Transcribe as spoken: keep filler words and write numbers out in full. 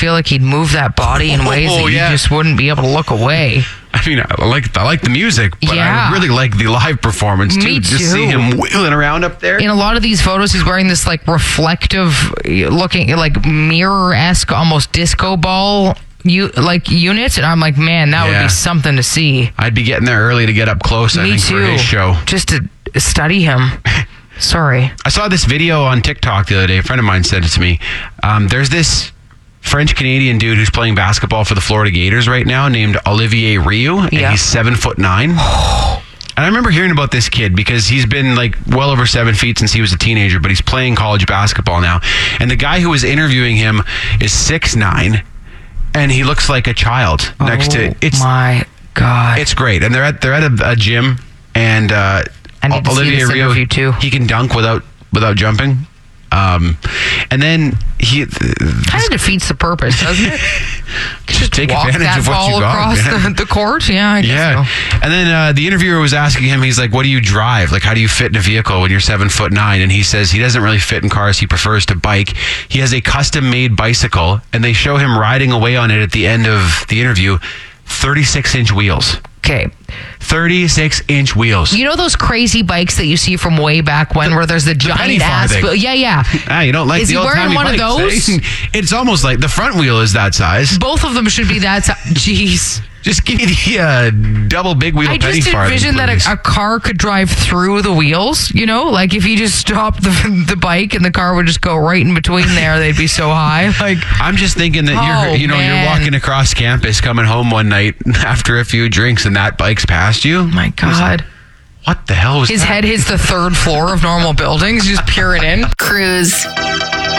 feel like he'd move that body in ways Oh, that yeah. you just wouldn't be able to look away. I mean, I like I like the music, but Yeah. I really like the live performance too. Me Just too. see him wheeling around up there. In a lot of these photos, he's wearing this like reflective looking, like mirror-esque, almost disco ball you like units, and I'm like, man, that Yeah. would be something to see. I'd be getting there early to get up close, I Me think, too. for his show. Just to study him. Sorry. I saw this video on TikTok the other day. A friend of mine sent it to me. Um, there's this French-Canadian dude who's playing basketball for the Florida Gators right now named Olivier Rioux, and Yeah. he's seven foot nine. And I remember hearing about this kid because he's been like well over seven feet since he was a teenager, but he's playing college basketball now. And the guy who was interviewing him is six nine, and he looks like a child next oh, to it's. my God. It's great, and they're at they're at a, a gym, and uh, I need to see Olivier this Rioux, interview, too. he can dunk without without jumping. Um, and then he kind of defeats the purpose, doesn't it? just take Walk advantage that of what ball you got. across man. the, the court. Yeah, I guess Yeah. so. And then uh, the interviewer was asking him, he's like, what do you drive? Like, how do you fit in a vehicle when you're seven foot nine? And he says he doesn't really fit in cars. He prefers to bike. He has a custom made bicycle, and they show him riding away on it at the end of the interview. thirty-six inch wheels. Okay. thirty-six inch wheels. You know those crazy bikes that you see from way back when, where there's the, penny giant ass? farthing. Yeah, yeah. Ah, you don't like Is the he old wearing timey one of bikes, those? eh? It's almost like the front wheel is that size. Both of them should be that size. Jeez. Just give me the uh, double big wheel I penny just farthing, envision that please. a, a car could drive through the wheels, you know? Like if you just stopped the, the bike and the car would just go right in between there, they'd be so high. Like, I'm just thinking that Oh, you're, you know, man. you're walking across campus, coming home one night after a few drinks, and that bike's past you. my God. What the hell was His that? head hits the third floor of normal buildings, just peering in. Cruise.